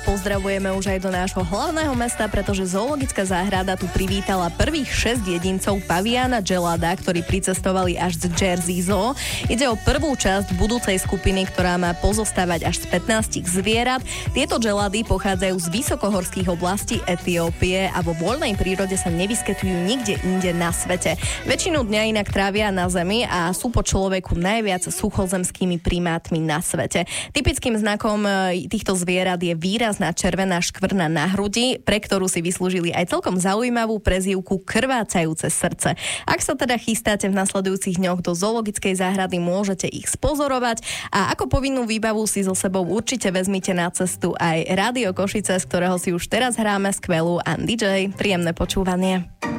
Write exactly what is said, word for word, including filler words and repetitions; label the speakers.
Speaker 1: pozdravujeme už aj do nášho hlavného mesta, pretože zoologická záhrada tu privítala prvých šesť jedincov paviána Gelada, ktorí pricestovali až z Jersey Zoo. Ide o prvú časť budúcej skupiny, ktorá má pozostávať až z pätnásť zvierat. Tieto Gelady pochádzajú z vysokohorských oblastí Etiópie a vo voľnej prírode sa nevyskytujú nikde inde na svete. Väčšinu dňa inak trávia na zemi a sú po človeku najviac suchozemskými primátmi na svete. Typickým znakom týchto zvierat je výrazná červená škvrna na hrudi, pre ktorú si vyslúžili aj celkom zaujímavú prezývku krvácajúce srdce. Ak sa teda chystáte v nasledujúcich dňoch do zoologickej záhrady, môžete ich spozorovať a ako povinnú výbavu si so sebou určite vezmite na cestu aj Rádio Košice, z ktorého si už teraz hráme skvelú Andy J. Príjemné počúvanie.